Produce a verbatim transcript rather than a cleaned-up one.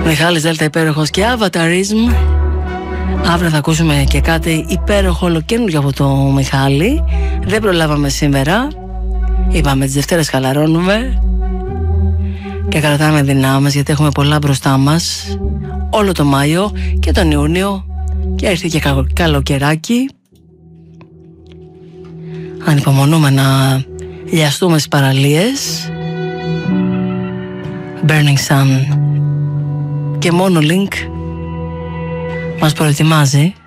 Μιχάλης Δέλτα, υπέροχος και Avatarism. Αύριο θα ακούσουμε και κάτι υπέροχο ολοκαίνουργιο από το Μιχάλη. Δεν προλάβαμε σήμερα. Είπαμε τις Δευτέρες χαλαρώνουμε και κρατάμε δυνάμεις, γιατί έχουμε πολλά μπροστά μας όλο το Μάιο και τον Ιούνιο, και έρθει και καλοκαιράκι. Ανυπομονούμε να λιαστούμε στις παραλίες. Burning Sun και μόνο Link μας προετοιμάζει.